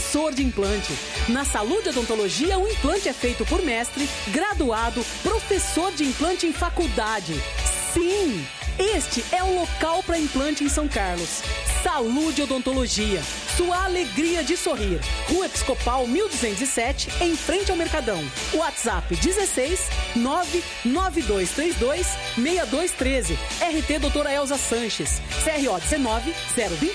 professor de implante. Na Saúde Odontologia, o implante é feito por mestre, graduado, professor de implante em faculdade. Sim, este é o local para implante em São Carlos. Saúde Odontologia, sua alegria de sorrir. Rua Episcopal 1207, em frente ao Mercadão. WhatsApp 16 99232 6213. RT Doutora Elza Sanches. CRO 19 021